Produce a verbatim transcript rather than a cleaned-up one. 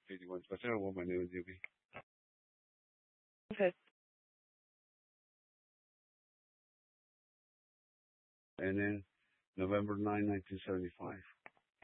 fifty-one Paseo, what my name is Yuki. Okay. And then November ninth, nineteen seventy-five.